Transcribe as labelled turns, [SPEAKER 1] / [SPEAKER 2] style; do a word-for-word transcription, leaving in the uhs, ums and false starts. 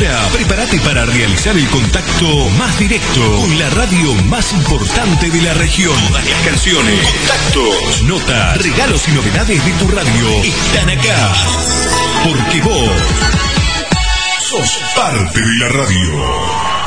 [SPEAKER 1] Ahora, prepárate para realizar el contacto más directo con la radio más importante de la región. Todas las canciones, contactos, notas, regalos y novedades de tu radio están acá. Porque vos sos parte de la radio.